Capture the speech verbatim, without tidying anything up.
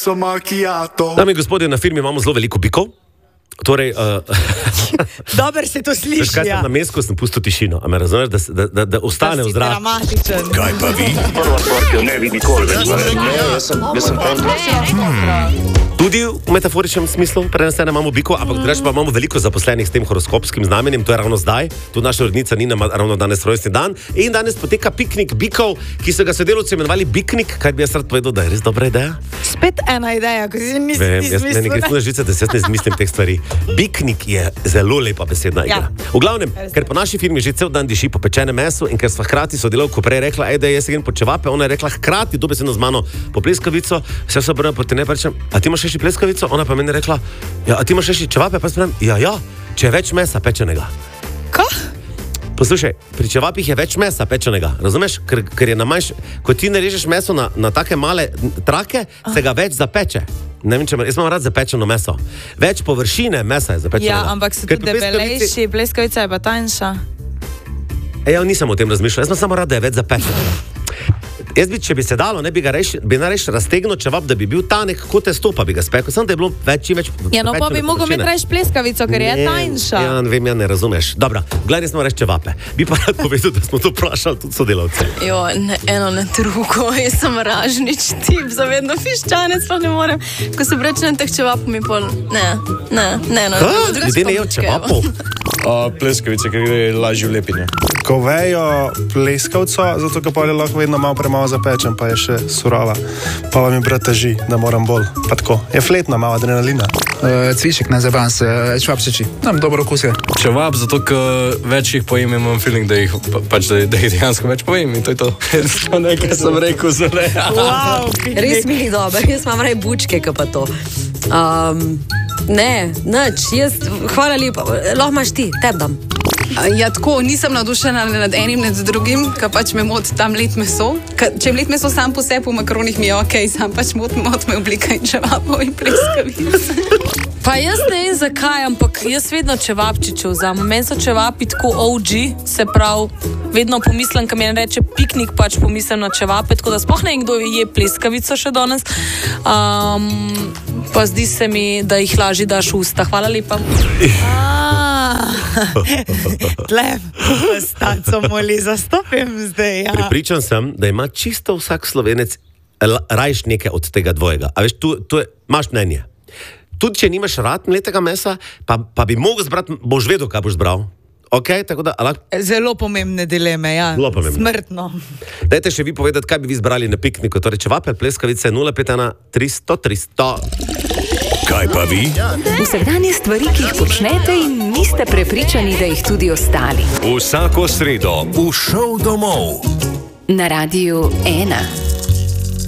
espresso macchiato. Dame in gospodje, na filmu imamo zelo veliko bikov. Torej, uh, Dober se to sliši. Kaj sem Ja. na mestu, sem pustil tišino. A me razumeš, da, da, da, da ostane v zraku. Dramatičen. Kaj pa vi? Prva stvar, ki jo ne vidi nikoli več. Ne, jaz sem, jaz sem kontra. Tudi v metaforičnem smislu prenesene imamo bikov, ampak drugače pa imamo veliko zaposlenih s tem horoskopskim znamenjem, to je ravno zdaj. Tu naša urednica Nina ima ravno danes rojstni dan in danes poteka piknik bikov, ki so ga sodelavci imenovali Biknik, kaj bi jaz rad povedal, da je res dobra ideja. Spet ena ideja, ko si nisi Vem, jaz ne gre izmislil. na žice, da se jaz ne izmislim teh stvari. Biknik je zelo lepa besedna igra. Ja. V glavnem, ker po naši firmi že cel dan diši po pečenem mesu in ker sva hkrati sodelavko prej rekla, ej, da jaz grem po čevape, ona je rekla hkrati dobesedno z mano po pleskavico, vse se obrne proti ne rečem, a ti imaš še pleskavico? Ona pa meni rekla, ja, a ti imaš še čevape? Pa sem ja, ja, če je več mesa pečenega. Ko? Poslušaj, pri čevapih je več mesa pečenega, razumeš? Ker, ker je na manjš, ko ti narežeš meso na, na take male trake, se ga več zapeče. Ne vem, če me, jaz imam rad zapečeno meso. Več površine mesa je zapečenega. Ja, ampak so Ker tudi pri pleskavici- debelejši, pleskavica je pa tanjša. E, ja, nisem o tem razmišljal, jaz sem samo rad, da je več zapečenega. Jaz bi, če bi se dalo, ne bi ga reš, bi nareš raztegnil čevap, da bi bil tanek kot testo, pa bi ga spekel, samo da je bilo več, čim več. Ja, no pa bi zapečene mogel površine. imeti reč pleskavico, ker je Ne, tanjša. Ja, ne vem, ja ne razumeš. Dobro, gledaj, smo reči čevape. Bi pa rad povedal, da smo to vprašali tudi sodelavce. Jo, ne, eno ne drugo, jaz sem ražnič tip, zavedno fiščanec, pa ne morem. Ko se vrečem teh čevapov, mi pol, ne, ne, ne, no. Ha, drugače ljudje pa ne jejo bučke, čevapov. Uh, pleskavice, ker gre lažje v lepinje. Ko vejo pleskavco, zato ker pa je lahko vedno malo premalo zapečen, pa je še surova. Pa vam je brat teži, da moram bolj. Pa tako, je fletna, malo adrenalina. Uh, cviček na zaban se, čvapčiči. Tam dobro okus je. Čevap, zato ker več jih pojem, imam feeling, da jih, pa, pač, da, da jih dejansko več pojem in to je to. To nekaj sem rekel za ne. Wow, Res mi je dobro, jaz imam raje bučke, kot pa to. Um, ne, nič, jaz, hvala lepa, lahko imaš ti, teb dam. Ja, tako nisem navdušena nad enim, nad drugim, ker pač me moti tam let meso. Ka, če je let meso sam po sebi, v makaronih mi je ok, sam pač moti mot me oblika in čevapov in pleskavic. Pa jaz ne vem zakaj, ampak jaz vedno čevapčiče vzamem. Meni so čevapi tako O G, se pravi, vedno pomislim, ko mi reče piknik, pač pomislim na čevape, tako da sploh ne vem, kdo je pleskavico še danes. Um, pa zdi se mi, da jih lažje daš v usta. Hvala lepa. Tle, stanco moli, zastopim zdaj. Ja. Pripričan sem, da ima čisto vsak Slovenec la- rajš nekaj od tega dvojega. A veš, tu, tu je, imaš mnenje. Tudi če nimaš rad mletega mesa, pa, pa bi mogel zbrati, boš vedel, kaj boš zbral. Okay, tako da, lahko... Zelo pomembne dileme, ja. Zelo pomembne. Smrtno. Dajte še vi povedati, kaj bi vi zbrali na pikniku. Torej, čevape, pleskavice, nula pet ena tristo tristo. Kaj pa vi? Vsakdanje stvari, ki jih počnete in niste prepričani, da jih tudi ostali. Vsako sredo v šov domov. Na Radiu ena.